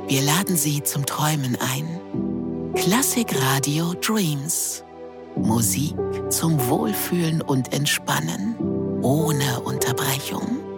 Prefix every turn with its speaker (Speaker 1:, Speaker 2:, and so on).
Speaker 1: Wir laden Sie zum Träumen ein. Klassik Radio Dreams. Musik zum Wohlfühlen und Entspannen ohne Unterbrechung.